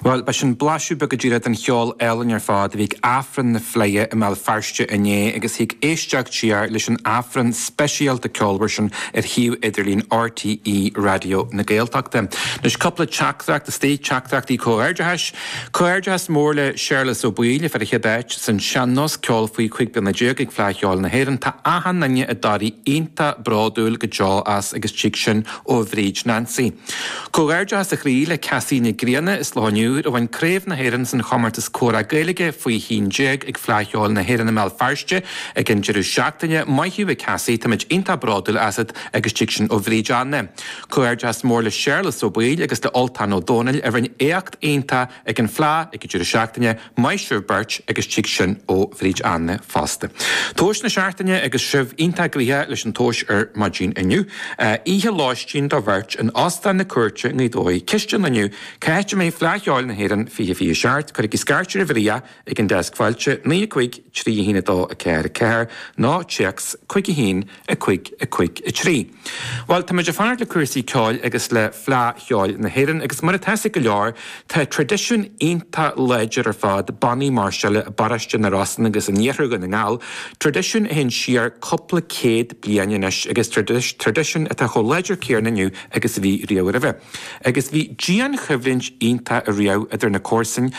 Well, bys yn blasio byg y dyrad yn hiol elyn ar fad fyg afran na fleie y mal farstio yn ie agos hig eistag tiar lys yn afran special dy colversion hiw edrlin RTE radio na gaeltagta. Nys couple chacthacht, the state chacthacht i coerjahas morle Charles O'Bwyle fer eich edrych sy'n siannos colfwy cwig bydd na dyrg ag flachiol na herin ta ahan na nye ydari einta brodwl gydjol as agos chiction o vrij Nancy. Coerjahas ych ril e casi ni griana is lohoniw o wain cref na herin sy'n chomartas cora gailige fwy hi'n jeg ag flachiol na herin y melfarstje ag yn gyru siactanya mai hiw e casi tamid einta brodwl asad agos chiction o vrij anne. Coerjahas morle Charles O'Bwyle agos da Oltan O'Donnell erin eacht einta ag yn fla ag gyru siactanya mai siw birch agos chiction o vrij anne faste. Tosh na siactanya agos siw einta griha lys yn tosh magin ynw. Ihe loistin da virch yn ostan na curche ngei doi kistjan ynw caetja mei flachiol na herin fi siart, cwrig i sgartio rifria ag yn desk falche, ni y cwig tri hyn do y cer, no checks cwig i hyn y cwig y tri. Wel, ta mae jaffanart le cwrsi coel agos le flachiol na herin agos mar y tesig y lior ta tradition einta ledger ar fad Bonnie Marshall y barastio na rosan agos yn iarhwg yn ngal, tradition hyn siar couple ced blianianish agos tradition at a whole ledger ceir na niw agos fi riaw ar y fe. Agos fi gian chyflynch einta y riaw ydr na corsin